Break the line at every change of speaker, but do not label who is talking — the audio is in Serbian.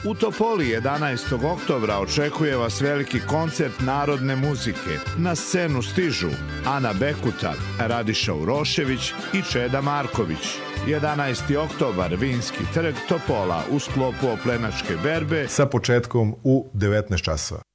U Topoli 11. oktobra očekuje vas veliki koncert narodne muzike. Na scenu stižu Ana Bekuta, Radiša Urošević i Čeda Marković. 11. oktobar, Vinski trg, Topola, u sklopu oplenačke berbe
sa početkom u 19 časova.